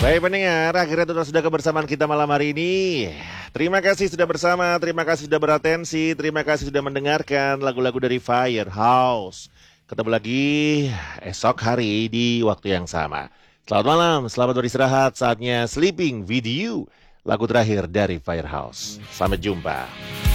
Baik pendengar, akhirnya sudah kebersamaan kita malam hari ini. Terima kasih sudah bersama, terima kasih sudah beratensi, terima kasih sudah mendengarkan lagu-lagu dari Firehouse. Ketemu lagi esok hari di waktu yang sama. Selamat malam, selamat beristirahat, saatnya Sleeping With You, lagu terakhir dari Firehouse. Sampai jumpa.